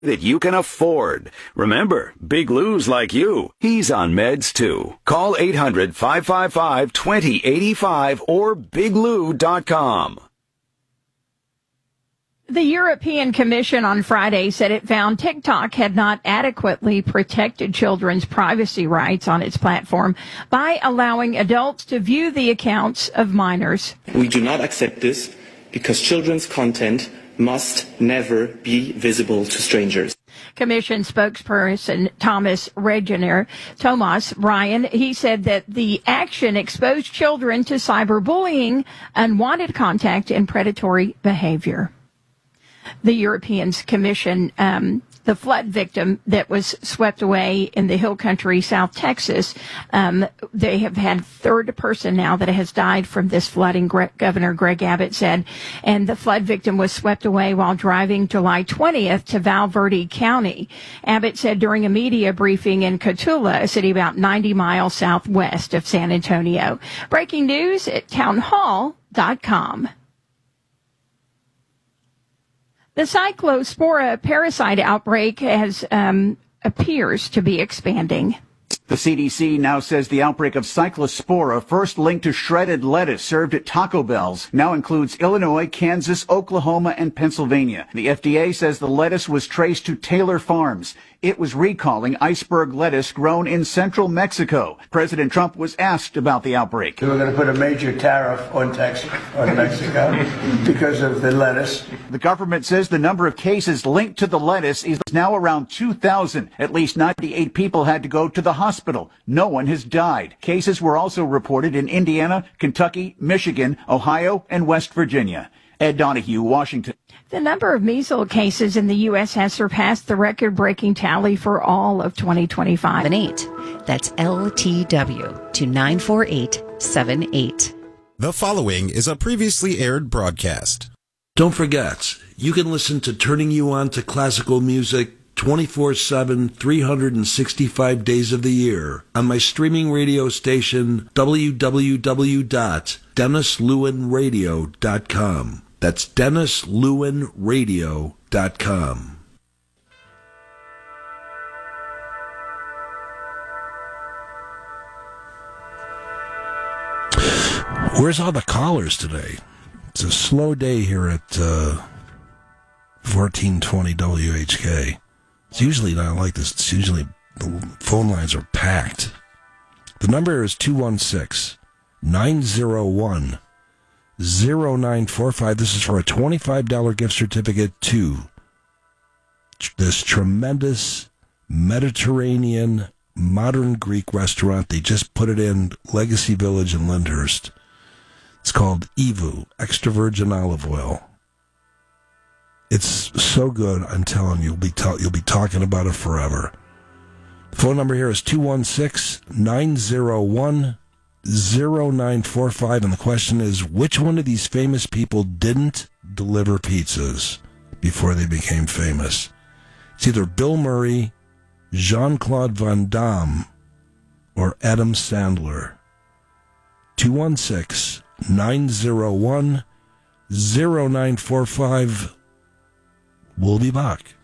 that you can afford. Remember, Big Lou's like you. He's on meds too. Call 800-555-2085 or biglou.com. The European Commission on Friday said it found TikTok had not adequately protected children's privacy rights on its platform by allowing adults to view the accounts of minors. We do not accept this because children's content must never be visible to strangers. Commission spokesperson Thomas Ryan, he said that the action exposed children to cyberbullying, unwanted contact, and predatory behavior. The European Commission, the flood victim that was swept away in the hill country, South Texas, they have had third person now that has died from this flooding, Governor Greg Abbott said. And the flood victim was swept away while driving July 20th to Val Verde County. Abbott said during a media briefing in Cotulla, a city about 90 miles southwest of San Antonio. Breaking news at townhall.com. The Cyclospora parasite outbreak appears to be expanding. The CDC now says the outbreak of Cyclospora, first linked to shredded lettuce served at Taco Bell's, now includes Illinois, Kansas, Oklahoma, and Pennsylvania. The FDA says the lettuce was traced to Taylor Farms. It was recalling iceberg lettuce grown in central Mexico. President Trump was asked about the outbreak. We're going to put a major tariff on Mexico because of the lettuce. The government says the number of cases linked to the lettuce is now around 2,000. At least 98 people had to go to the hospital. No one has died. Cases were also reported in Indiana, Kentucky, Michigan, Ohio, and West Virginia. Ed Donahue, Washington. The number of measles cases in the U.S. has surpassed the record-breaking tally for all of 2025. That's LTW to 94878. The following is a previously aired broadcast. Don't forget, you can listen to Turning You On to Classical Music 24/7, 365 days of the year on my streaming radio station, www.DennisLewinRadio.com. That's DennisLewinRadio.com. Where's all the callers today? It's a slow day here at 1420 WHK. It's usually not like this. It's usually the phone lines are packed. The number is 216-901-0945. This is for a $25 gift certificate to this tremendous Mediterranean modern Greek restaurant. They just put it in Legacy Village in Lyndhurst. It's called Evu, extra virgin olive oil. It's so good, I'm telling you, you'll be talking about it forever. The phone number here is 216-901-0945, and the question is, which one of these famous people didn't deliver pizzas before they became famous? It's either Bill Murray, Jean-Claude Van Damme, or Adam Sandler. 216-901-0945. We'll be back.